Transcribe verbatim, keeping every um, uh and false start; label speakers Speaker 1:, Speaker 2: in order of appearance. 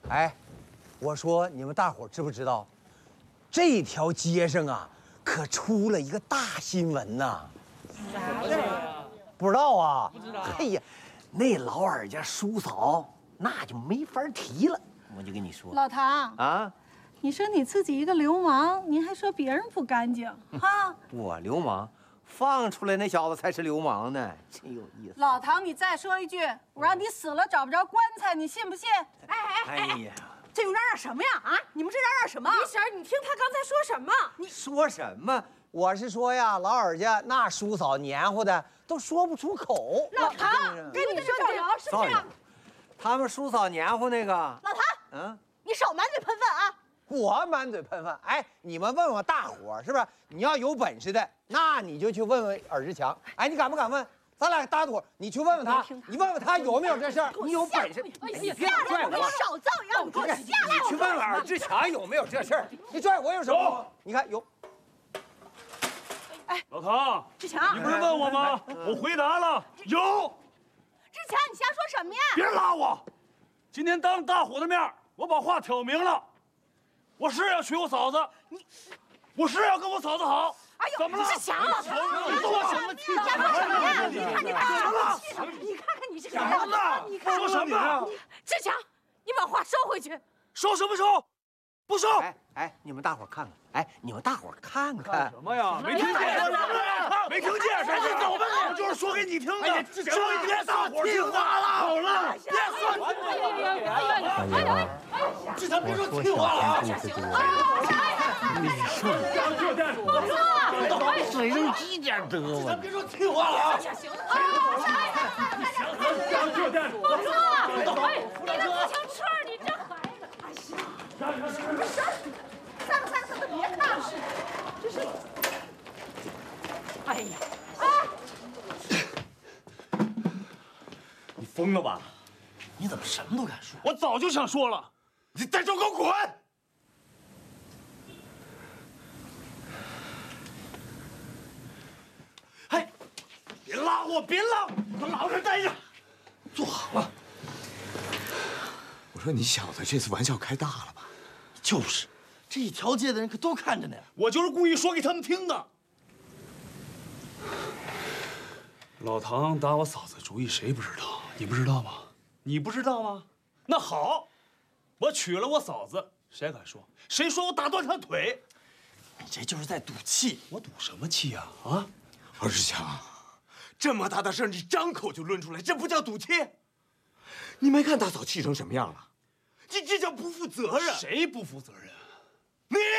Speaker 1: 哎，我说你们大伙知不知道，这条街上啊，可出了一个大新闻呐！
Speaker 2: 啥事啊？
Speaker 1: 不知道啊？
Speaker 2: 不知道。
Speaker 1: 哎呀，那老二家叔嫂那就没法提了。我就跟你说，
Speaker 3: 老唐
Speaker 1: 啊，
Speaker 3: 你说你自己一个流氓，你还说别人不干净啊？
Speaker 1: 我流氓，放出来那小子才是流氓呢，真有意思。
Speaker 3: 老唐，你再说一句，我让你死了找不着棺材，你信不信？
Speaker 4: 哎哎
Speaker 1: 哎呀，
Speaker 4: 这又嚷嚷什么呀？啊，你们这嚷嚷什么？
Speaker 5: 李婶，你听他刚才说什么？
Speaker 1: 你说什么？我是说呀，老二家那叔嫂黏糊的都说不出口。
Speaker 4: 老唐，跟你说造谣是不是？
Speaker 1: 他们叔嫂黏糊那个。
Speaker 4: 老唐，
Speaker 1: 嗯，
Speaker 4: 你少满嘴喷粪啊！
Speaker 1: 我满嘴喷粪。哎，你们问问大伙儿是不是？你要有本事的，那你就去问问尔志强。哎，你敢不敢问？咱俩搭伙，你去问问他，你问问他有没有这事儿。你有本事，你别拽我！
Speaker 4: 你少造谣！你给我下来！
Speaker 1: 你去问问尔志强有没有这事儿。你拽我有什么？你看有。
Speaker 4: 哎，
Speaker 2: 老唐，
Speaker 4: 志强，
Speaker 2: 你不是问我吗？我回答了，有。
Speaker 4: 志强，你瞎说什么呀？
Speaker 2: 别拉我！今天当大伙的面，我把话挑明了，我是要娶我嫂子，你，我是要跟我嫂子好。
Speaker 4: 哎呦，
Speaker 2: 怎么了？
Speaker 4: 志强，
Speaker 2: 你说什么气？
Speaker 4: 瞎说什么呀？你看你看，你看看你这个人，你看
Speaker 2: 说什么？
Speaker 4: 志强，你把话收回去。
Speaker 2: 收什么收？不收！
Speaker 1: 哎哎，你们大伙看看，哎，你们大伙看看
Speaker 2: 什么呀？没听见？没听见？赶紧走吧！我就是说给你听的。这回别大伙听话了。好了，别说。
Speaker 1: 哎呀，
Speaker 2: 这咱别说听话了啊！
Speaker 1: 你说你嘴上积点德吧。
Speaker 2: 咱别说听话了啊！
Speaker 4: 行行了，我说，哎，你那自行车，你这孩子，哎呀，这事儿，三个三个都别看了，这是，哎呀，啊！
Speaker 2: 你疯了吧？你怎么什么都敢说？我早就想说了，你在这给我滚！哎，别拉我，别拉我，给我老实待着，坐好了。
Speaker 6: 我说你小子这次玩笑开大了吧？
Speaker 2: 就是，这一条街的人可都看着呢。我就是故意说给他们听的。老唐打我嫂子主意，谁不知道？你不知道吗？你不知道吗？那好，我娶了我嫂子，谁敢说？谁说我打断他腿？你这就是在赌气。我赌什么气啊？啊！
Speaker 6: 二志强，这么大的事你张口就抡出来，这不叫赌气？你没看大嫂气成什么样了？这这叫不负责任。
Speaker 2: 谁不负责任啊？